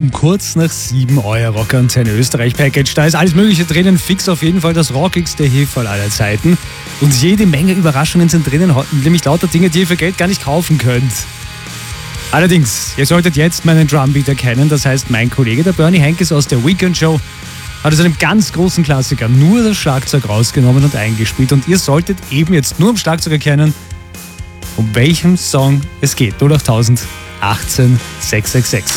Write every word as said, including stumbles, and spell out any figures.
um kurz nach sieben euer Rockantenne Österreich Package. Da ist alles Mögliche drinnen, fix auf jeden Fall das rockigste Heferl aller Zeiten. Und jede Menge Überraschungen sind drinnen, nämlich lauter Dinge, die ihr für Geld gar nicht kaufen könnt. Allerdings, ihr solltet jetzt meinen Drumbeat erkennen, das heißt, mein Kollege, der Bernie Henkes aus der Weekend Show, hat aus einem ganz großen Klassiker nur das Schlagzeug rausgenommen und eingespielt. Und ihr solltet eben jetzt nur am Schlagzeug erkennen, um welchem Song es geht. null acht tausend achtzehn sechshundertsechsundsechzig.